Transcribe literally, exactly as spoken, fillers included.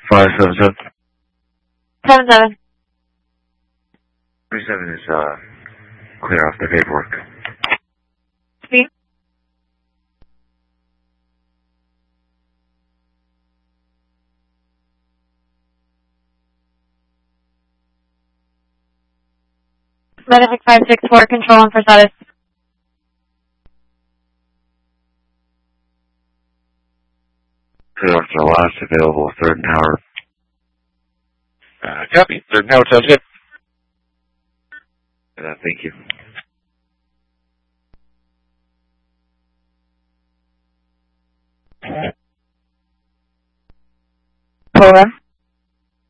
five seven seven. Seven seven. Three seven is uh clear off the paperwork. Speed. Medic five six four, control on for status. Clear off to the last available third and Howard. Uh, copy. Third and Howard sounds good. Uh, thank you. Polar.